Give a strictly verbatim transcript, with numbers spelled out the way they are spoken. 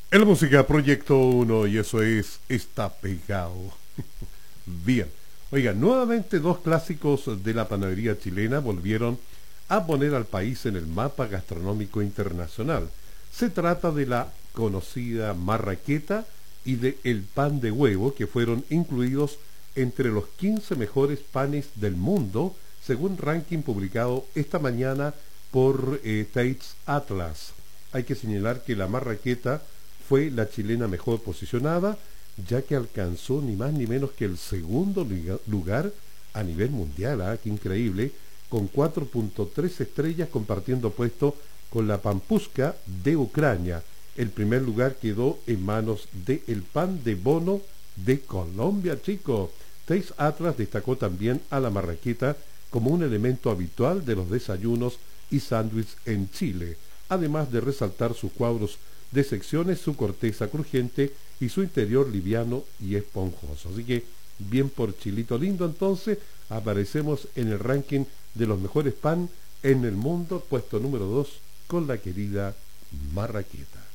En la música Proyecto uno y eso es Está Pegado. Bien, oiga, nuevamente dos clásicos de la panadería chilena volvieron a poner al país en el mapa gastronómico internacional. Se trata de la conocida marraqueta y de el pan de huevo que fueron incluidos entre los quince mejores panes del mundo según ranking publicado esta mañana por eh, Taste Atlas. Hay que señalar que la marraqueta fue la chilena mejor posicionada, ya que alcanzó ni más ni menos que el segundo lugar a nivel mundial, ¿eh? Qué increíble, con cuatro punto tres estrellas compartiendo puesto con la Pampuska de Ucrania. El primer lugar quedó en manos de el pan de bono de Colombia, chicos. Taste Atlas destacó también a la marraqueta como un elemento habitual de los desayunos y sándwiches en Chile, además de resaltar sus cuadros de secciones, su corteza crujiente y su interior liviano y esponjoso. Así que bien por Chilito Lindo, entonces aparecemos en el ranking de los mejores pan en el mundo, puesto número dos con la querida marraqueta.